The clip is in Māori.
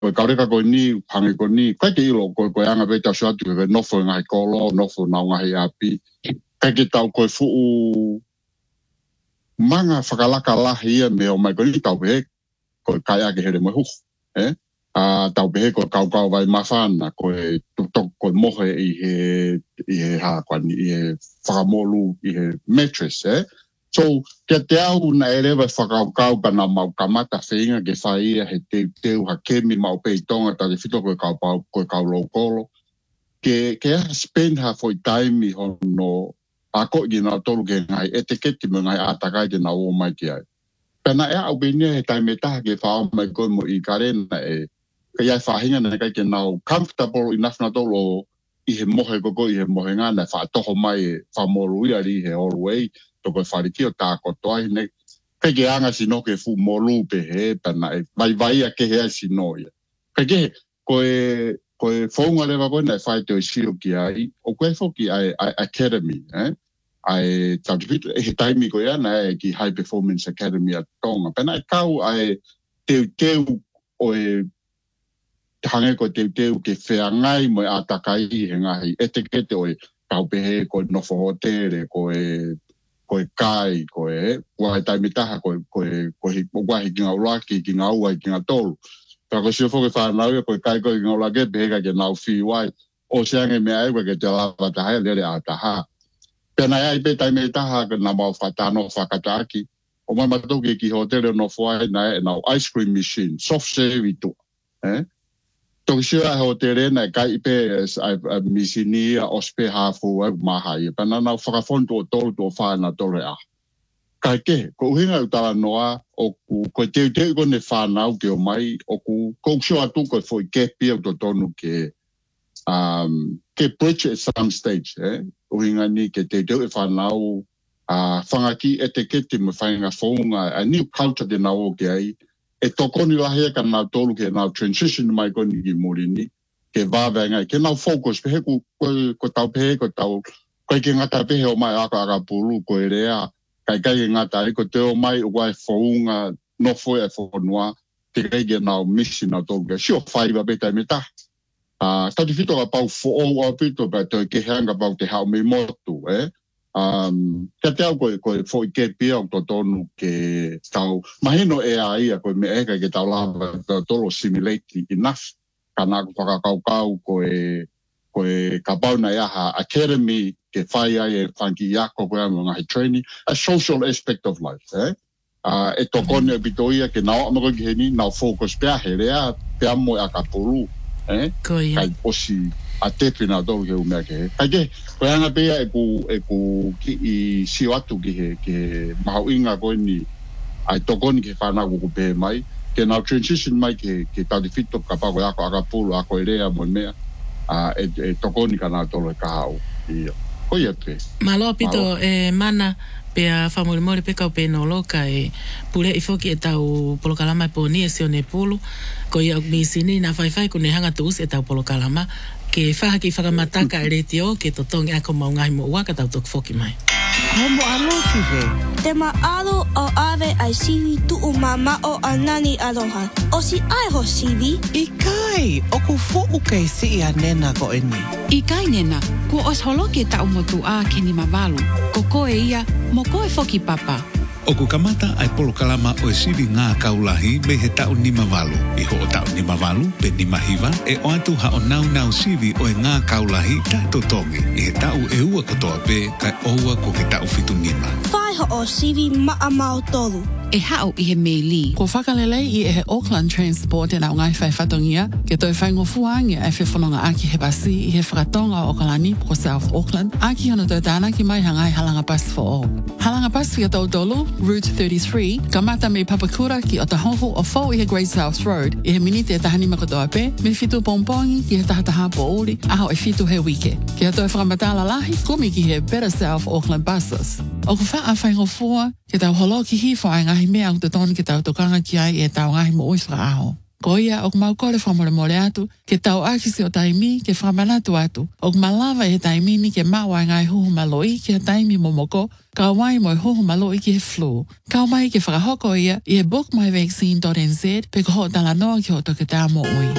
Koe kaureka koe ni, pange koe ni, kai ke ilo koe anga pe tau suatu koe nofo ngai kolo, nofo nau ngai api. Kai ke tau koe fuu manga whakalaka lahi ia me o mai koe ni tau pehe, koe kai ake here mo huhu. Tau pehe koe kau vai mawhana, koe tutok koe mohe i he hakwani, i he whakamolu, i he mattress, So, te au na erewa whakau kana mau kamata whenga ke whaia he teu ha kemi mau peitonga ta te whito koe kau lokolo. Ke spend ha foi time i hono ako i nga tolu ke ngai etiketi mo ngai atakai ke na o mai ki ai. Pena au benia he taime taha ke whao mai koe mo i karena ka iai whahinga na kai ke nau comfortable enough na tolo i he mohe koko i he mohe ngana whaatoho mai whamolu ia ri he all way. Toko whariki o tāko toai nei. Kai ke anga sino ke fu molu pe he, pena vai a ke hea sino ia. Kai ke koe whaunga lewa koe nei whai te o sio ki ai, o koe whoki ai Academy, ai tātupitu, he taimi koe ana ki High Performance Academy a Tonga. Pena kau ai teu o hange ko teu ke wheangai mo atakai he ngahi etikete o kau pehe koe nofo hotere, koe kai, koe taimitaha, koe wahi ki ngā uraki, ki ngā ua, ki ngā tolu. Pea koe siofo ke whanau, koe kai koe ki ngā uraki, peheka ke ngau whiwai. O seange mea ewa ke te lawa taha, lere a taha. Pea nai ai pe taimitaha, ke ngā mau whatano whakataki. O mai matoki ki hotere no whai, nai ice cream machine, soft serve i tu. Toki siwa hotere nai kai pe misini a ospe hafu mahai. Pena nau whakafontu o tolu to whana tole a. Kai ke, ko uhinga utala noa, o koe teu kone whanau ke o mai, o ko sio atu koe foi kepi au to tonu ke bridge at some stage, Uhinga ni ke teu whanau, whangaki etiketi me whainga whaunga, a new culture de nao ke ai, e tokoni lahea ka nā tolu ke nā transition mai koni ki Morini, ke wāwengai, ke nā focus, pehe ko tau pehe, ko tau, koe ke ngata pehe o mai aka pulu, koe rea, kai ke ngata, ko te o mai uai whaunga, no foi e whanua, te kai ke nā misi nā tolu ke, sio whaiwa betai me ta. Tati whito ka pau who'o a pito, pe te ke heanga pau te hao me motu, Kia te au koe fo i ke pia o to tonu ke tau mahino e a ia koe me eka ke tau lava tolo simulate enough ka nā whakakau koe ka pauna iaha academy ke whai ai e whanki iako koe amo ngahi training, a social aspect of life, E tokone pito ia ke nao amako ki heni, nao focus pia he rea, pia mo a ka puru, Kai osi a tepi nā tolu ke umea ke he. Kai ke, koe anga pia e ku ki i sio atu ki he mahau inga koe ni ai tokoni ke whanau ku pe mai, ke nau transition mai ke tau di fito ka pako e ako akapulu, ako e rea mo mea, e tokoni ka nā tolu e ka hau. Koe e pe. Malo pito e mana pea whamurimori peka o pe no loka e pure i foki e tau polokalama e po ni e sio ne pulu, ko i au misini na whaiwhai ko ne hanga tuus e tau polokalama, ke whaha ki whakamataka e reti o ke totongi ako maungahi mo ua ka tau tuk foki mai. Homo alo ki ve. Te maalo o ave ai siwi tuu mama o anani aloha. O si ai ho siwi? I kai, o ku fuku kei si i nena ko eni. I kai nena, ku os holoki e tau motu a ke ni mawalu. Ko koe ia, mo koe foki papa. O ku kamata ai polokalama o e siwi ngā kaulahi me he tau ni mawalu. I ho o tau ni mawalu, pe ni mahiwa, e o atu ha o nau siwi o e ngā kaulahi tai totongi. I he tau e ua katoa pe, kai oua ko ke tau fitu nima. Whai ho o siwi maa mau tolu. E hao i he meili. Ko whakalelei i e he Auckland Transport e nau ngai whai whatongia, ke toi whaingo fuangia e whewhanonga aki he basi i he whakatonga o Kalani po South Auckland, aki hono toi tāna ki mai hangai halanga bus for all. Halanga bus whia tau tolu, Route 33, ka mata me Papakura ki o tahoho o fau i he Great South Road, i he minite e tahani makotoa pe, me fitu pompongi ki he tahataha po uri, aho e fitu he wike. Ki he toi whakamatala lahi, kumi ki he Better South Auckland buses. O ku wha a whaingo fua, ke tau holo ki hi whainga hi mea o te tonu ke tau tokanga ki ai e tau ngahi mo oisra aho. Ko ia o mau kore whamole atu, ke tau akisi o taimi ke whamanatu atu. O malawa he taimi ni ke mawa ngai huhu maloi ke taimi momoko, ka wai mo huhu maloi ke he flu. Ka mai ke whakahoko ia, i he bookmyvaccine.nz, pe ko ho tala noa ki ho toke tā mo oi.